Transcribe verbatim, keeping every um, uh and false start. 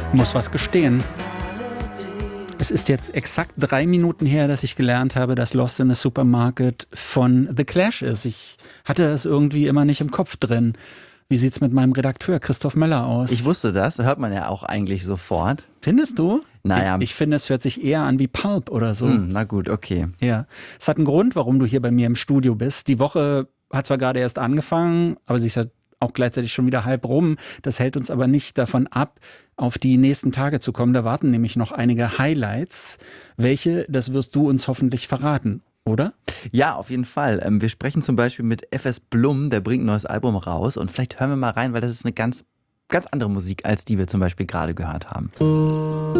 Muss was gestehen. Es ist jetzt exakt drei Minuten her, dass ich gelernt habe, dass Lost in the Supermarket von The Clash ist. Ich hatte das irgendwie immer nicht im Kopf drin. Wie sieht's mit meinem Redakteur Christoph Möller aus? Ich wusste das, hört man ja auch eigentlich sofort. Findest du? Naja. Ich, ich finde, es hört sich eher an wie Pulp oder so. Hm, na gut, okay. Ja. Es hat einen Grund, warum du hier bei mir im Studio bist. Die Woche hat zwar gerade erst angefangen, aber sie ist halt auch gleichzeitig schon wieder halb rum. Das hält uns aber nicht davon ab, auf die nächsten Tage zu kommen. Da warten nämlich noch einige Highlights. Welche, das wirst du uns hoffentlich verraten, oder? Ja, auf jeden Fall. Ähm, wir sprechen zum Beispiel mit F S Blum, der bringt ein neues Album raus. Und vielleicht hören wir mal rein, weil das ist eine ganz, ganz andere Musik, als die wir zum Beispiel gerade gehört haben.